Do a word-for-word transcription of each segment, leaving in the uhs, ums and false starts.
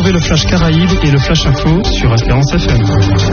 Retrouvez le Flash Caraïbes et le Flash Info sur Espérance F M.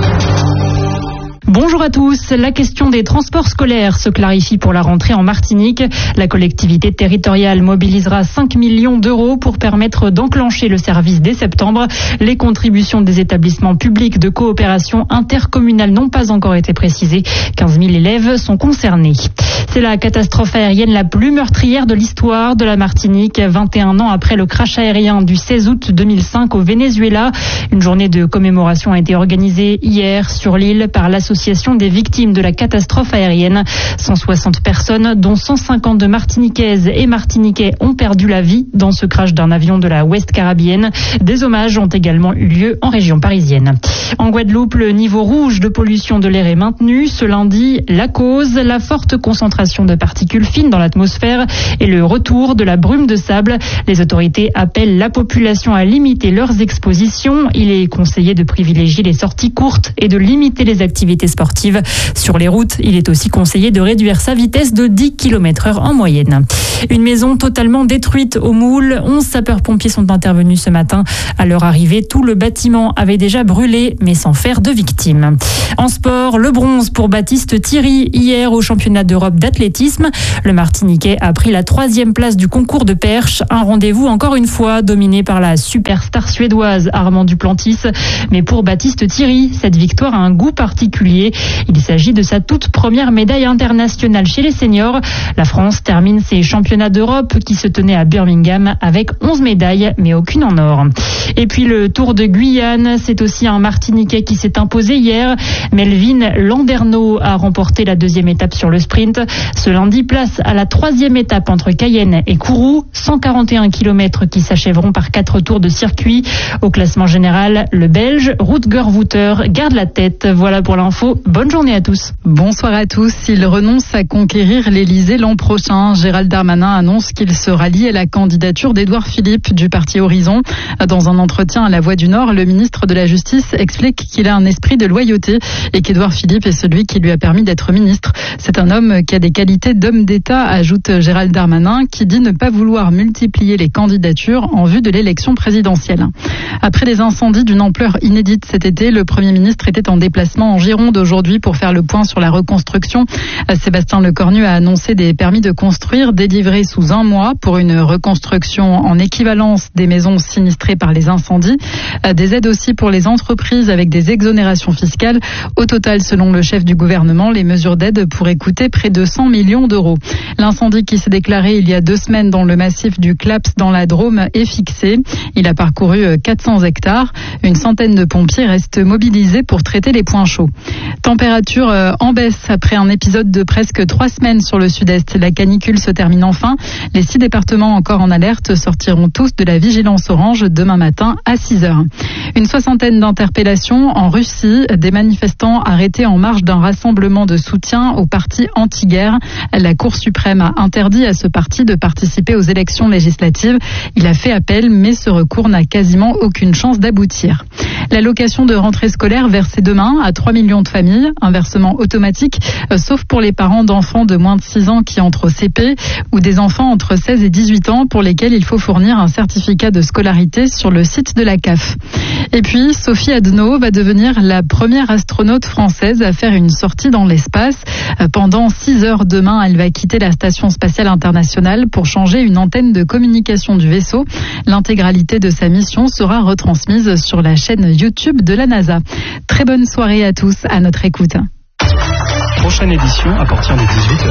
Bonjour à tous. La question des transports scolaires se clarifie pour la rentrée en Martinique. La collectivité territoriale mobilisera cinq millions d'euros pour permettre d'enclencher le service dès septembre. Les contributions des établissements publics de coopération intercommunale n'ont pas encore été précisées. quinze mille élèves sont concernés. C'est la catastrophe aérienne la plus meurtrière de l'histoire de la Martinique, vingt et un ans après le crash aérien du seize août deux mille cinq au Venezuela. Une journée de commémoration a été organisée hier sur l'île par l'association des victimes de la catastrophe aérienne. cent soixante personnes, dont cent cinquante martiniquaises et martiniquais, ont perdu la vie dans ce crash d'un avion de la Ouest Caribéenne. Des hommages ont également eu lieu en région parisienne. En Guadeloupe, le niveau rouge de pollution de l'air est maintenu. Ce lundi, la cause, la forte concentration de particules fines dans l'atmosphère et le retour de la brume de sable. Les autorités appellent la population à limiter leurs expositions. Il est conseillé de privilégier les sorties courtes et de limiter les activités sportives. Sur les routes, il est aussi conseillé de réduire sa vitesse de dix kilomètres heure en moyenne. Une maison totalement détruite au Moule. onze sapeurs-pompiers sont intervenus ce matin. À leur arrivée, tout le bâtiment avait déjà brûlé, mais sans faire de victimes. En sport, le bronze pour Baptiste Thierry hier au championnat d'Europe d'athlétisme. Le Martiniquais a pris la troisième place du concours de perche. Un rendez-vous encore une fois dominé par la superstar suédoise Armand Duplantis. Mais pour Baptiste Thierry, cette victoire a un goût particulier. Il s'agit de sa toute première médaille internationale chez les seniors. La France termine ses championnats d'Europe qui se tenaient à Birmingham avec onze médailles, mais aucune en or. Et puis le Tour de Guyane, c'est aussi un Martiniquais qui s'est imposé hier. Melvin Landerneau a remporté la deuxième étape sur le sprint. Ce lundi, place à la troisième étape entre Cayenne et Kourou. cent quarante et un kilomètres qui s'achèveront par quatre tours de circuit. Au classement général, le Belge Rutger Wouter garde la tête. Voilà pour l'info. Bonne journée à tous. Bonsoir à tous. Il renonce à conquérir l'Elysée l'an prochain. Gérald Darmanin annonce qu'il se rallie à la candidature d'Édouard Philippe du parti Horizon. Dans un entretien à La Voix du Nord, le ministre de la Justice explique qu'il a un esprit de loyauté et qu'Édouard Philippe est celui qui lui a permis d'être ministre. C'est un homme qui a des qualités d'homme d'État, ajoute Gérald Darmanin, qui dit ne pas vouloir multiplier les candidatures en vue de l'élection présidentielle. Après les incendies d'une ampleur inédite cet été, le Premier ministre était en déplacement en Gironde aujourd'hui pour faire le point sur la reconstruction. Sébastien Lecornu a annoncé des permis de construire délivrés sous un mois pour une reconstruction en équivalence des maisons sinistrées par les incendies. Des aides aussi pour les entreprises avec des exonérations fiscales. Au total, selon le chef du gouvernement, les mesures d'aide pourraient coûter près de cent millions d'euros. L'incendie qui s'est déclaré il y a deux semaines dans le massif du Claps dans la Drôme est fixé. Il a parcouru quatre cents hectares. Une centaine de pompiers restent mobilisés pour traiter les points chauds. Température en baisse après un épisode de presque trois semaines sur le sud-est. La canicule se termine enfin. Les six départements encore en alerte sortiront tous de la vigilance orange demain matin à six heures. Une soixantaine d'interpellations en Russie. Des manifestants arrêtés en marge d'un rassemblement de soutien au parti anti-guerre. La Cour suprême a interdit à ce parti de participer aux élections législatives. Il a fait appel, mais ce recours n'a quasiment aucune chance d'aboutir. L'allocation de rentrée scolaire versée demain à trois millions de familles, un versement automatique, euh, sauf pour les parents d'enfants de moins de six ans qui entrent au C P ou des enfants entre seize et dix-huit ans pour lesquels il faut fournir un certificat de scolarité sur le site de la C A F. Et puis, Sophie Adno va devenir la première astronaute française à faire une sortie dans l'espace. Euh, pendant six heures demain, elle va quitter la Station spatiale internationale pour changer une antenne de communication du vaisseau. L'intégralité de sa mission sera retransmise sur la chaîne YouTube de la NASA. Très bonne soirée à tous, à notre écoute. Prochaine édition à partir de dix-huit heures.